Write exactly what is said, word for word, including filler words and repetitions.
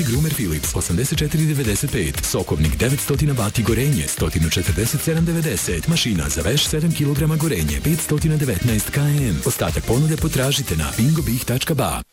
Vati Groomer Philips osamdeset četiri devedeset pet, sokovnik devetsto vati gorenje sto četrdeset sedam devedeset, mašina za veš sedam kilograma gorenje petsto devetnaest kilograma. Ostatak ponude potražite na bingobih tačka ba.